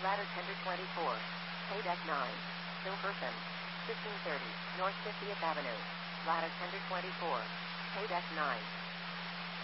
Ladder tender 24. Pay deck 9. Hilversum. 1530, North 50th Avenue. Ladder tender 24. Pay deck 9.